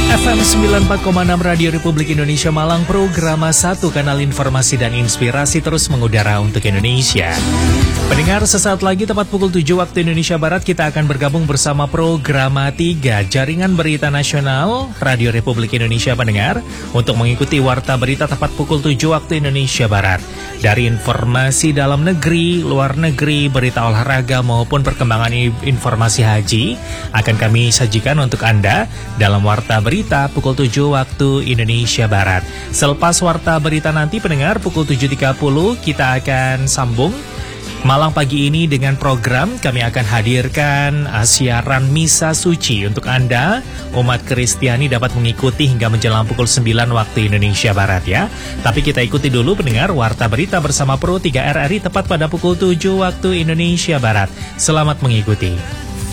FM 94,6 Radio Republik Indonesia Malang, Programa 1, kanal informasi dan inspirasi terus mengudara untuk Indonesia. Pendengar, sesaat lagi tepat pukul 7 waktu Indonesia Barat kita akan bergabung bersama Programa 3 Jaringan Berita Nasional Radio Republik Indonesia pendengar untuk mengikuti warta berita tepat pukul 7 waktu Indonesia Barat. Dari informasi dalam negeri, luar negeri, berita olahraga maupun perkembangan informasi haji akan kami sajikan untuk Anda dalam warta berita pukul 7 waktu Indonesia Barat. Selepas warta berita nanti pendengar pukul 7.30 kita akan sambung Malang pagi ini dengan program kami akan hadirkan siaran Misa Suci untuk Anda, umat Kristiani dapat mengikuti hingga menjelang pukul 9 waktu Indonesia Barat ya. Tapi kita ikuti dulu pendengar warta berita bersama Pro 3 RRI tepat pada pukul 7 waktu Indonesia Barat. Selamat mengikuti.